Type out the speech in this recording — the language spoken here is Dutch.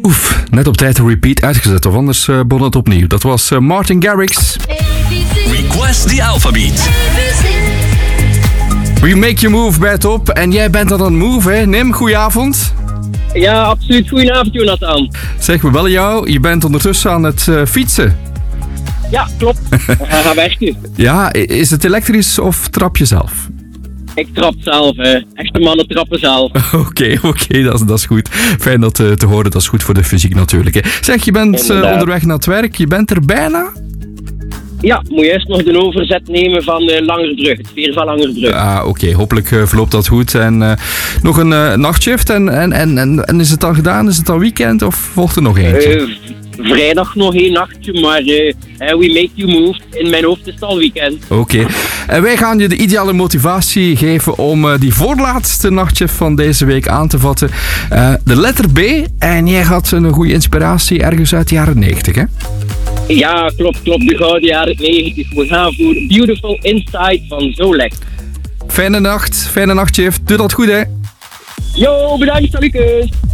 Oef, net op tijd een repeat uitgezet, of anders begon het opnieuw. Dat was Martin Garrix. Request the alphabet. We make you move bij Top. En jij bent aan het move, hè? Nim, goedenavond. Ja, absoluut. Goedenavond, Jonathan. Zeg, we bellen jou. Je bent ondertussen aan het fietsen. Ja, klopt. We gaan werken. Ja, is het elektrisch of trap je zelf? Ik trap zelf, hè. Echte mannen trappen zelf. Oké, dat is goed. Fijn dat te horen, dat is goed voor de fysiek natuurlijk. Hè. Zeg, je bent onderweg naar het werk, je bent er bijna? Ja, moet je eerst nog de overzet nemen van Langerbrug, het veer van Langerbrug. Ah, oké. Hopelijk verloopt dat goed. En nog een nachtshift en is het dan gedaan? Is het dan weekend of volgt er nog eentje? Vrijdag nog één nachtje, maar we make you move. In mijn hoofd is het al weekend. Oké. En wij gaan je de ideale motivatie geven om die voorlaatste nachtshift van deze week aan te vatten. De letter B. En jij had een goede inspiratie ergens uit de jaren 90, hè? Ja, klopt. De gouden jaren 90. We gaan voor Beautiful Inside van Zolek. Fijne nachtshift. Doe dat goed, hè? Yo, bedankt, salukus.